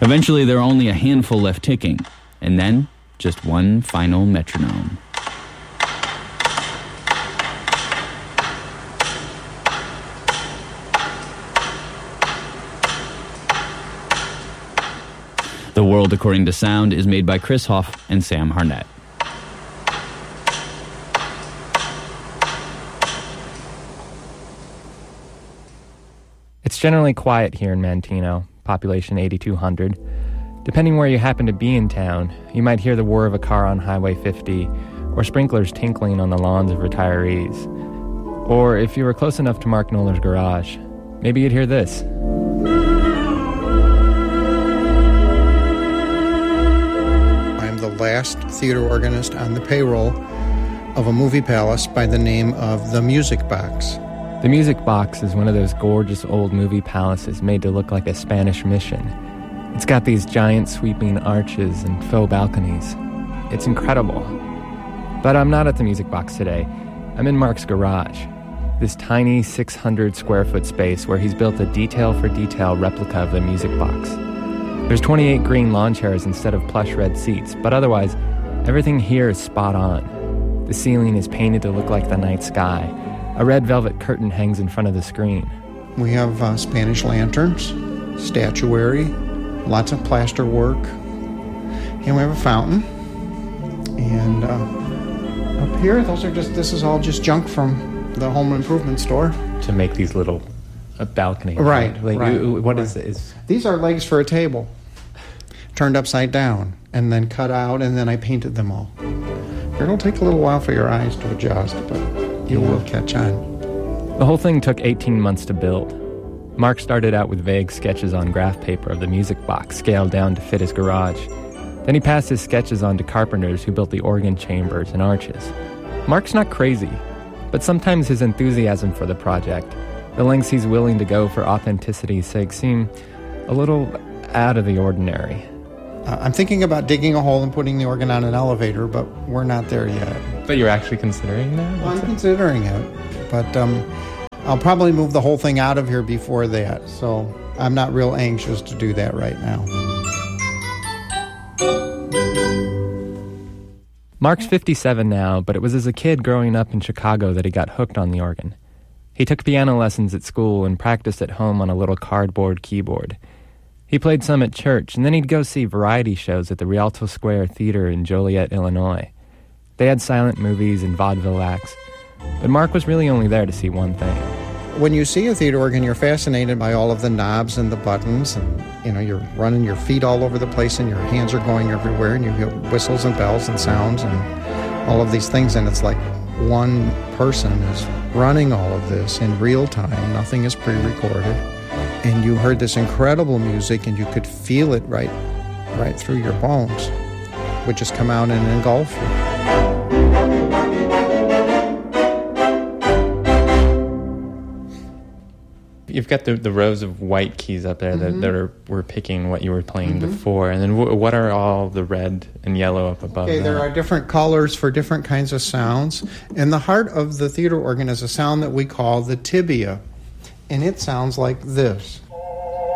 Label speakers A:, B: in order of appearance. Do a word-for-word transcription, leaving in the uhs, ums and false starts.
A: Eventually, there are only a handful left ticking, and then just one final metronome. The World According to Sound is made by Chris Hoff and Sam Harnett.
B: It's generally quiet here in Manteno, population eighty-two hundred. Depending where you happen to be in town, you might hear the whir of a car on Highway fifty, or sprinklers tinkling on the lawns of retirees. Or if you were close enough to Mark Knoller's garage, maybe you'd hear this.
C: The last theater organist on the payroll of a movie palace by the name of the Music Box.
B: The Music Box is one of those gorgeous old movie palaces made to look like a Spanish mission. It's got these giant sweeping arches and faux balconies. It's incredible. But I'm not at the Music Box today. I'm in Mark's garage, this tiny six hundred square foot space where he's built a detail-for-detail replica of the Music Box. There's twenty-eight green lawn chairs instead of plush red seats, but otherwise, everything here is spot on. The ceiling is painted to look like the night sky. A red velvet curtain hangs in front of the screen.
C: We have uh, Spanish lanterns, statuary, lots of plaster work, and we have a fountain. And uh, up here, those are just, this is all just junk from the home improvement store.
B: To make these little a balcony.
C: Right,
B: Like,
C: right.
B: What
C: right.
B: is is
C: These are legs for a table, turned upside down, and then cut out, and then I painted them all. It'll take a little while for your eyes to adjust, but you
B: yeah.
C: will catch on.
B: The whole thing took eighteen months to build. Mark started out with vague sketches on graph paper of the Music Box, scaled down to fit his garage. Then he passed his sketches on to carpenters who built the organ chambers and arches. Mark's not crazy, but sometimes his enthusiasm for the project, the lengths he's willing to go for authenticity's sake, seem a little out of the ordinary.
C: Uh, I'm thinking about digging a hole and putting the organ on an elevator, but we're not there yet.
B: But you're actually considering that?
C: Well, I'm considering it, but um, I'll probably move the whole thing out of here before that, so I'm not real anxious to do that right now.
B: Mark's fifty-seven now, but it was as a kid growing up in Chicago that he got hooked on the organ. He took piano lessons at school and practiced at home on a little cardboard keyboard. He played some at church, and then he'd go see variety shows at the Rialto Square Theater in Joliet, Illinois. They had silent movies and vaudeville acts, but Mark was really only there to see one thing.
C: When you see a theater organ, you're fascinated by all of the knobs and the buttons, and you know, you're running your feet all over the place, and your hands are going everywhere, and you hear whistles and bells and sounds and all of these things, and it's like one person is running all of this in real time. Nothing is pre-recorded. And you heard this incredible music, and you could feel it right right through your bones, would just come out and engulf you.
B: You've got the, the rows of white keys up there that,
C: mm-hmm.
B: that are were picking what you were playing
C: mm-hmm.
B: before. And then w- what are all the red and yellow up above
C: Okay,
B: that?
C: there are different colors for different kinds of sounds. And the heart of the theater organ is a sound that we call the tibia. And it sounds like this.